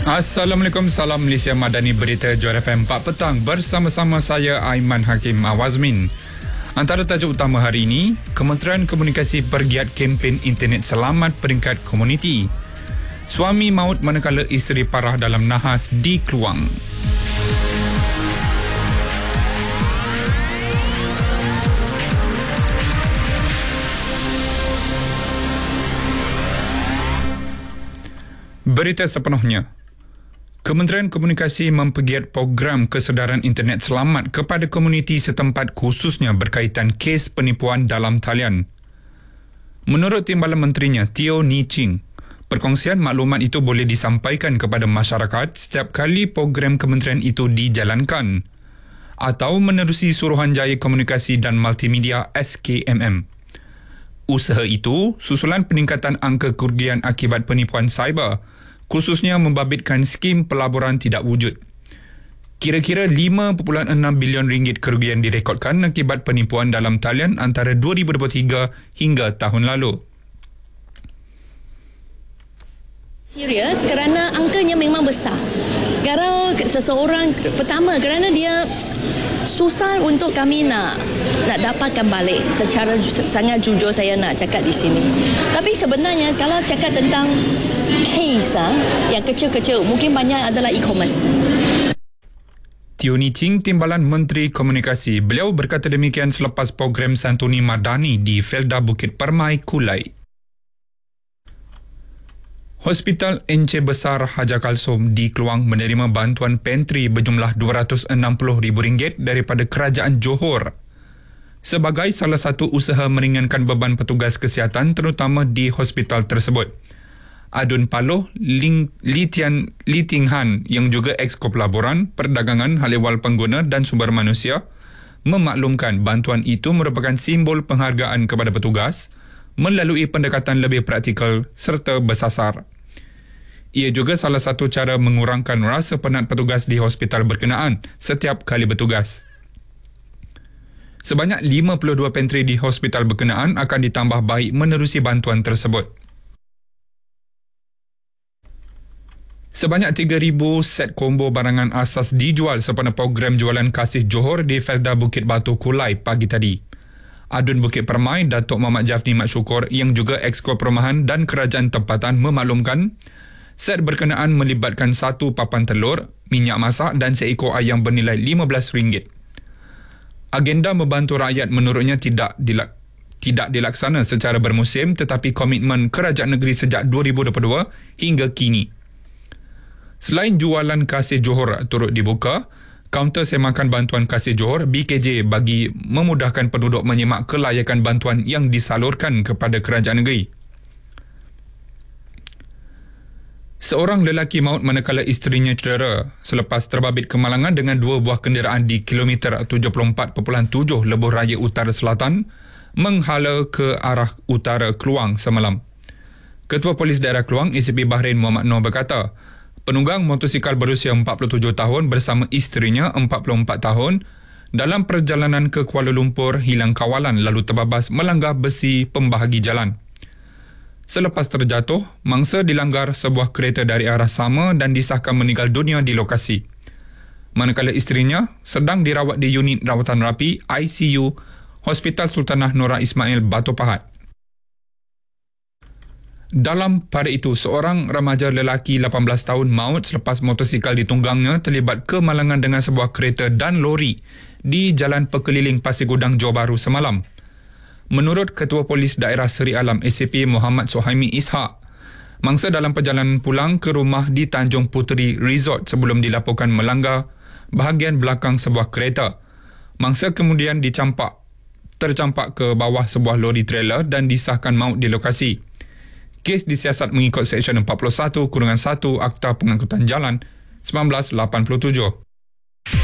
Assalamualaikum, salam Malaysia Madani, berita Johor FM 4 petang bersama-sama saya Aiman Hakim Awazmin. Antara tajuk utama hari ini, Kementerian Komunikasi bergiat kempen internet selamat peringkat komuniti. Suami maut manakala isteri parah dalam nahas di Kluang. Berita sepenuhnya. Kementerian Komunikasi mempergiat program kesedaran internet selamat kepada komuniti setempat khususnya berkaitan kes penipuan dalam talian. Menurut Timbalan Menterinya, Teo Ni Ching, perkongsian maklumat itu boleh disampaikan kepada masyarakat setiap kali program kementerian itu dijalankan atau menerusi Suruhanjaya Komunikasi dan Multimedia SKMM. Usaha itu susulan peningkatan angka kerugian akibat penipuan cyber, khususnya membabitkan skim pelaburan tidak wujud. Kira-kira 5.6 bilion ringgit kerugian direkodkan akibat penipuan dalam talian antara 2023 hingga tahun lalu. Serius kerana angkanya memang besar. Kalau seseorang pertama kerana dia susah untuk kami nak dapatkan balik, secara sangat jujur saya nak cakap di sini. Tapi sebenarnya kalau cakap tentang case yang kecil-kecil, mungkin banyak adalah e-commerce. Teo Ni Ching, Timbalan Menteri Komunikasi, beliau berkata demikian selepas program Santuni Madani di Felda Bukit Permai, Kulai. Hospital Encik Besar Hajar Kalsom di Kluang menerima bantuan pantry berjumlah RM260,000 daripada Kerajaan Johor sebagai salah satu usaha meringankan beban petugas kesihatan terutama di hospital tersebut. Adun Paloh Li Ting Han yang juga Exco Pelaburan, Perdagangan, Hal Ehwal Pengguna dan Sumber Manusia memaklumkan bantuan itu merupakan simbol penghargaan kepada petugas melalui pendekatan lebih praktikal serta bersasar. Ia juga salah satu cara mengurangkan rasa penat petugas di hospital berkenaan setiap kali bertugas. Sebanyak 52 pantry di hospital berkenaan akan ditambah baik menerusi bantuan tersebut. Sebanyak 3,000 set combo barangan asas dijual sempena program jualan kasih Johor di Felda Bukit Batu, Kulai pagi tadi. Adun Bukit Permai, Datuk Muhammad Jafni Mat Syukur yang juga Exco Perumahan dan Kerajaan Tempatan memaklumkan set berkenaan melibatkan satu papan telur, minyak masak dan seekor ayam bernilai RM15. Agenda membantu rakyat menurutnya tidak dilaksana secara bermusim tetapi komitmen kerajaan negeri sejak 2022 hingga kini. Selain jualan kasih Johor turut dibuka, kaunter semakan bantuan kasih Johor BKJ bagi memudahkan penduduk menyemak kelayakan bantuan yang disalurkan kepada kerajaan negeri. Seorang lelaki maut manakala isterinya cedera selepas terbabit kemalangan dengan dua buah kenderaan di kilometer 74.7 Lebuh Raya Utara Selatan menghala ke arah utara Kluang semalam. Ketua Polis Daerah Kluang ACP Bahrain Muhammad Noor berkata, penunggang motosikal berusia 47 tahun bersama isterinya 44 tahun dalam perjalanan ke Kuala Lumpur hilang kawalan lalu terbabas melanggar besi pembahagi jalan. Selepas terjatuh, mangsa dilanggar sebuah kereta dari arah sama dan disahkan meninggal dunia di lokasi. Manakala isterinya sedang dirawat di unit rawatan rapi ICU Hospital Sultanah Nora Ismail, Batu Pahat. Dalam pada itu, seorang remaja lelaki 18 tahun maut selepas motosikal ditunggangnya terlibat kemalangan dengan sebuah kereta dan lori di Jalan Pekeliling Pasir Gudang, Johor Bahru semalam. Menurut Ketua Polis Daerah Seri Alam ACP Muhammad Suhaimi Ishak, mangsa dalam perjalanan pulang ke rumah di Tanjung Puteri Resort sebelum dilaporkan melanggar bahagian belakang sebuah kereta. Mangsa kemudian tercampak ke bawah sebuah lori trailer dan disahkan maut di lokasi. Kes disiasat mengikut Seksyen 41-1 Akta Pengangkutan Jalan 1987.